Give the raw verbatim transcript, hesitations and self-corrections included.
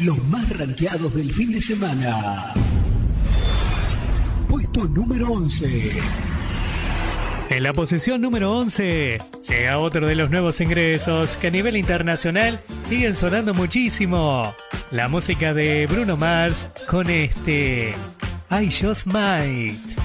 los más rankeados del fin de semana. Puesto número once. En la posición número once llega otro de los nuevos ingresos que a nivel internacional siguen sonando muchísimo. La música de Bruno Mars con este I Just Might.